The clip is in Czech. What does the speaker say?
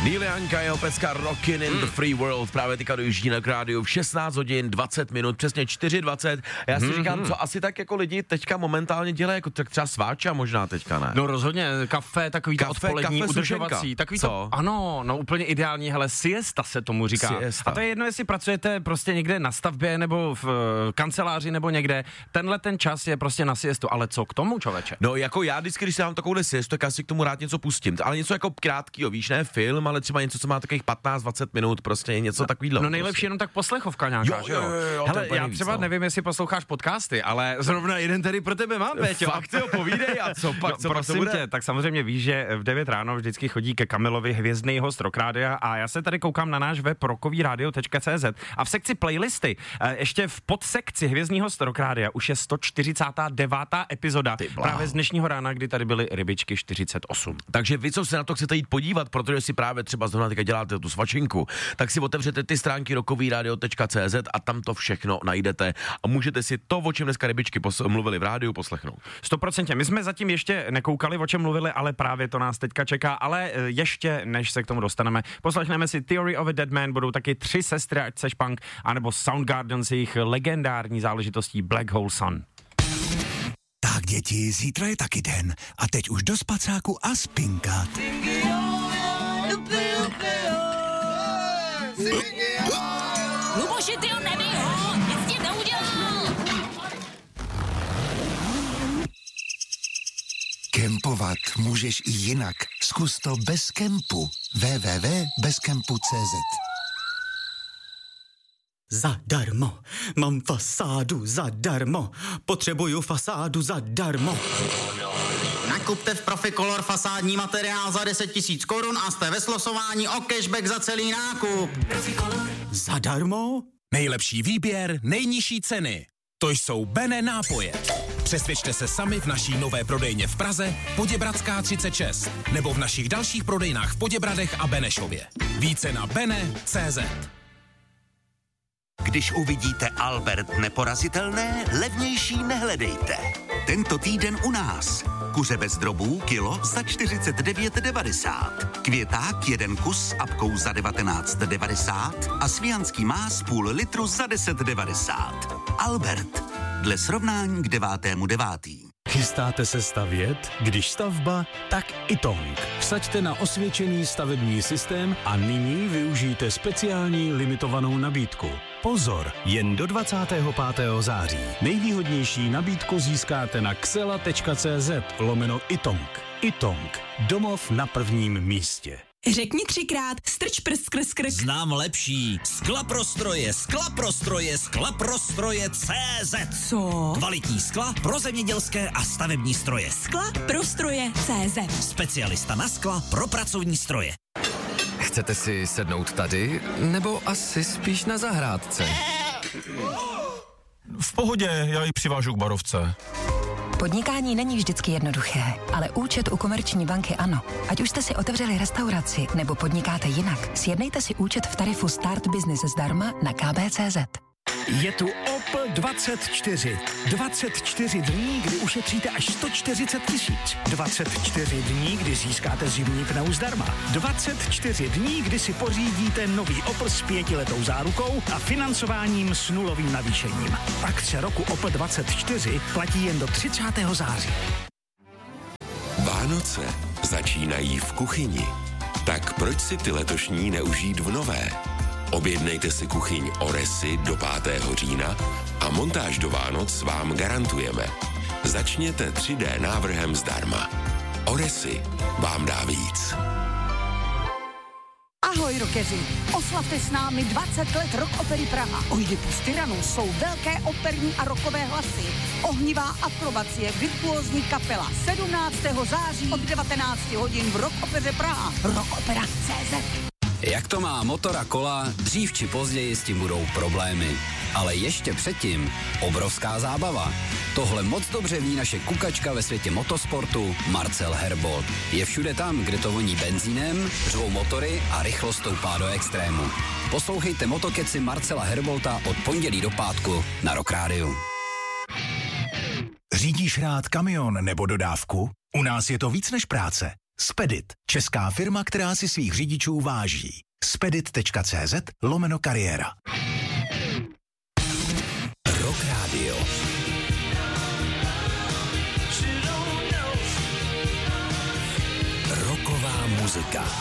Neil Young a jeho pecka Rockin' in the Free World právě teďka dojíždí na rádiu v 16 hodin 20 minut, přesně 4:20. Já si říkám, co asi tak jako lidi teďka momentálně dělají, jako třeba sváča možná teďka, ne? No rozhodně, kafe, takový to odpolední udržovací, takový co? To, ano, no úplně ideální, hele, siesta se tomu říká. Siesta. A to je jedno, jestli pracujete prostě někde na stavbě nebo v kanceláři nebo někde, ten čas je prostě na siestu, ale co k tomu, člověče? No jako já vždycky, když si dám takovouhle siestu, tak já si k tomu rád něco pustím, ale něco jako krátkýho, víš, ne film, ale třeba něco, co má takových 15-20 minut, prostě něco takovýhle. No nejlepší prostě. Jenom tak poslechovka nějaká, že jo? Hele, já třeba nevím, jestli posloucháš podcasty, ale zrovna jeden tady pro tebe mám, Péťo. Fakt jo, povídej, a co pak, co prosím bude? tě, tak samozřejmě víš, že v 9 ráno vždycky chodí ke Kamilovi hvězdný host Rock Rádia a já se tady koukám na náš web rockovyradio.cz a v sekci playlisty, ještě v podsekci hvězdný host Rock Rádia už je 149. epizoda právě z dnešního rána, kdy tady byly rybičky 48. Takže vy, co se na to chcete jít podívat, protože si právě třeba zrovna teďka děláte tu svačinku, tak si otevřete ty stránky rockovyradio.cz a tam to všechno najdete a můžete si to, o čem dneska rybičky mluvili v rádiu, poslechnout. 100%. My jsme zatím ještě nekoukali, o čem mluvili, ale právě to nás teďka čeká, ale ještě než se k tomu dostaneme, poslechneme si Theory of a Dead Man, budou taky 3 sestry, ať seš punk, anebo Soundgarden s jejich legendární záležitostí Black Hole Sun. Tak děti, zítra je taky den a teď už do spacáku a spinkat. Luboši, ty ho nebij ho, nic ti neudělal. Kempovat můžeš i jinak. Zkus to bez kempu. www.bezkempu.cz. Zadarmo, mám fasádu zadarmo, potřebuju fasádu zadarmo. Nakupte v Proficolor fasádní materiál za 10 000 korun a jste ve slosování o cashback za celý nákup. Zadarmo? Nejlepší výběr, nejnižší ceny. To jsou Bene nápoje. Přesvědčte se sami v naší nové prodejně v Praze, Poděbradská 36, nebo v našich dalších prodejnách v Poděbradech a Benešově. Více na bene.cz. Když uvidíte Albert neporazitelné, levnější nehledejte. Tento týden u nás. Kuře bez drobů kilo za 49,90. Květák 1 kus s apkou za 19,90 a svijanský más půl litru za 10,90. Albert. Dle srovnání k 9.9. Chystáte se stavět? Když stavba, tak Itong. Vsaďte na osvědčený stavební systém a nyní využijte speciální limitovanou nabídku. Pozor, jen do 25. září. Nejvýhodnější nabídku získáte na xela.cz/Itong. Itong. Domov na prvním místě. Řekni 3krát, strč prst skrz krk. Znám lepší. Sklaprostroje CZ. Co? Kvalitní skla pro zemědělské a stavební stroje. Sklaprostroje CZ. Specialista na skla pro pracovní stroje. Chcete si sednout tady, nebo asi spíš na zahrádce? V pohodě, já ji přivážu k barovce. Podnikání není vždycky jednoduché, ale účet u Komerční banky ano. Ať už jste si otevřeli restauraci nebo podnikáte jinak, sjednejte si účet v tarifu Start Business zdarma na kb.cz. Je tu Opel 24. 24 dní, kdy ušetříte až 140 000. 24 dní, kdy získáte zimní pneu zdarma. 24 dní, kdy si pořídíte nový Opel s 5letou zárukou a financováním s nulovým navýšením. Akce roku Opel 24 platí jen do 30. září. Vánoce začínají v kuchyni. Tak proč si ty letošní neužít v nové? Objednejte si kuchyň Oresy do 5. října a montáž do Vánoc vám garantujeme. Začněte 3D návrhem zdarma. Oresy vám dá víc. Ahoj rockeři, oslavte s námi 20 let Rock Opery Praha. Oidipus Tyrannus jsou velké operní a rockové hlasy, ohnivá akrobacie, virtuózní kapela. 17. září od 19 hodin v Rock Opeře Praha. Rockopera.cz. Jak to má motor a kola, dřív či později s tím budou problémy. Ale ještě předtím obrovská zábava. Tohle moc dobře ví naše kukačka ve světě motosportu Marcel Herbold. Je všude tam, kde to voní benzínem, řvou motory a rychlost stoupá do extrému. Poslouchejte motokeci Marcela Herbolta od pondělí do pátku na Rock Rádiu. Řídíš rád kamion nebo dodávku? U nás je to víc než práce. Spedit, česká firma, která si svých řidičů váží. Spedit.cz/kariéra. Rock Radio. Rocková muzika.